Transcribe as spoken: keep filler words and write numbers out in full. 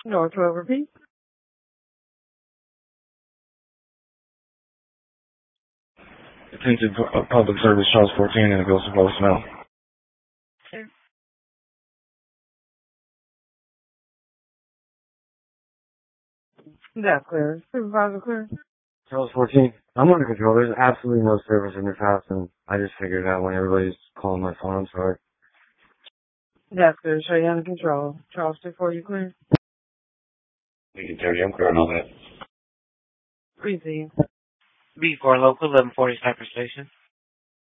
North twelve, repeat. Attention pu- uh, public service, Charles fourteen, and it goes to voicemail. Okay. That's clear. Supervisor clear. Charles fourteen, I'm under control. There's absolutely no service in this house, and I just figured it out when everybody's calling my phone. I'm sorry. That's clear. Show you under control. Charles two four, you clear? We can tell you I'm clear on all that. Receive. B four local, eleven forty Cypress Station.